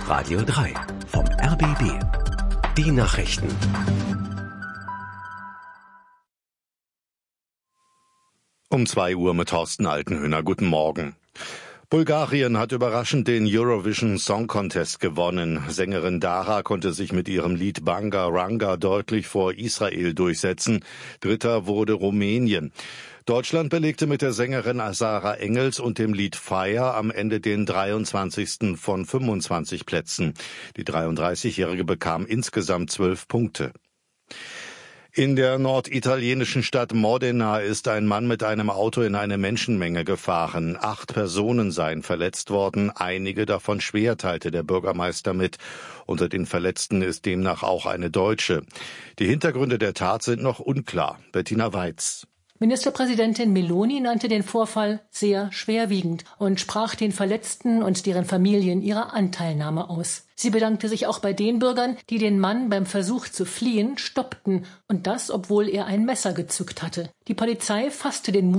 Radio 3 vom RBB. Die Nachrichten. Um 2 Uhr mit Thorsten Altenhöhner. Guten Morgen. Bulgarien hat überraschend den Eurovision Song Contest gewonnen. Sängerin Dara konnte sich mit ihrem Lied Banga Ranga deutlich vor Israel durchsetzen. Dritter wurde Rumänien. Deutschland belegte mit der Sängerin Sarah Engels und dem Lied Fire am Ende den 23. von 25 Plätzen. Die 33-Jährige bekam insgesamt 12 Punkte. In der norditalienischen Stadt Modena ist ein Mann mit einem Auto in eine Menschenmenge gefahren. 8 Personen seien verletzt worden, einige davon schwer, teilte der Bürgermeister mit. Unter den Verletzten ist demnach auch eine Deutsche. Die Hintergründe der Tat sind noch unklar. Bettina Weiz. Ministerpräsidentin Meloni nannte den Vorfall sehr schwerwiegend und sprach den Verletzten und deren Familien ihre Anteilnahme aus. Sie bedankte sich auch bei den Bürgern, die den Mann beim Versuch zu fliehen stoppten, und das, obwohl er ein Messer gezückt hatte. Die Polizei fasste den